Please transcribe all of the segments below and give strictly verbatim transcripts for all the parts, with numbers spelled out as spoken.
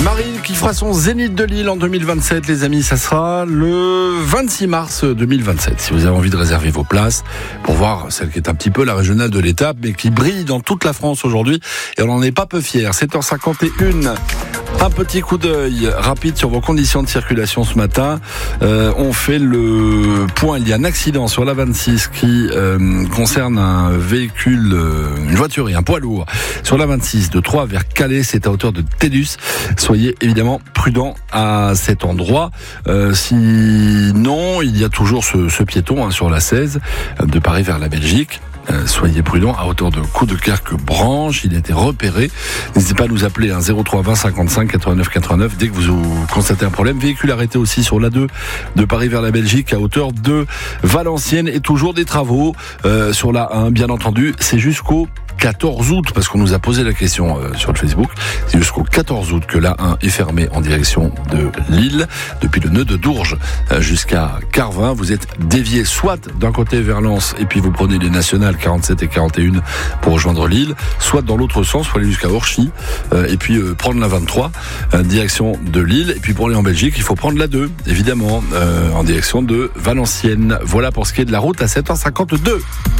Marine qui fera son Zénith de Lille en deux mille vingt-sept, les amis, ça sera le vingt-six mars deux mille vingt-sept. Si vous avez envie de réserver vos places pour voir celle qui est un petit peu la régionale de l'étape, mais qui brille dans toute la France aujourd'hui, et on n'en est pas peu fiers. sept heures cinquante et un. Un petit coup d'œil rapide sur vos conditions de circulation ce matin. Euh, on fait le point. Il y a un accident sur la vingt-six qui euh, concerne un véhicule, euh, une voiture et un poids lourd. Sur la vingt-six de Troyes vers Calais, c'est à hauteur de Télus. Soyez évidemment prudents à cet endroit. Euh, sinon, il y a toujours ce, ce piéton hein, sur la seize de Paris vers la Belgique. Euh, soyez prudents à hauteur de Coudekerque-Branche, il a été repéré. N'hésitez pas à nous appeler hein, zéro trois vingt cinquante-cinq quatre-vingt-neuf quatre-vingt-neuf dès que vous constatez un problème. Véhicule arrêté aussi sur l'A deux de Paris vers la Belgique à hauteur de Valenciennes, et toujours des travaux euh, sur l'A un, bien entendu. C'est jusqu'au quatorze août, parce qu'on nous a posé la question euh, sur le Facebook. C'est jusqu'au quatorze août que l'A un est fermé en direction de Lille, depuis le nœud de Dourges euh, jusqu'à Carvin. Vous êtes dévié soit d'un côté vers Lens et puis vous prenez les nationales quarante-sept et quarante et un pour rejoindre Lille, soit dans l'autre sens pour aller jusqu'à Orchy euh, et puis euh, prendre la vingt-trois euh, direction de Lille. Et puis pour aller en Belgique, il faut prendre la deux, évidemment, euh, en direction de Valenciennes. Voilà pour ce qui est de la route à sept heures cinquante-deux.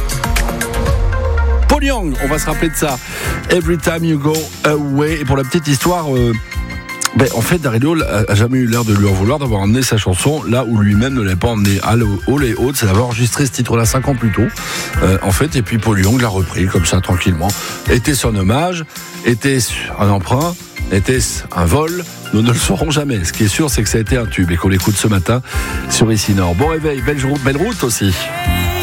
Paul Young, on va se rappeler de ça. Every time you go away. Et pour la petite histoire, euh, ben, en fait, Daryl Hall a jamais eu l'air de lui en vouloir d'avoir emmené sa chanson là où lui-même ne l'avait pas emmené. Hall et Oates, c'est d'avoir enregistré ce titre-là cinq ans plus tôt. Euh, en fait, et puis Paul Young l'a repris comme ça tranquillement. Était son hommage, était un emprunt, était un vol. Nous ne le saurons jamais. Ce qui est sûr, c'est que ça a été un tube et qu'on l'écoute ce matin sur Ici Nord. Bon réveil, belle route, belle route aussi.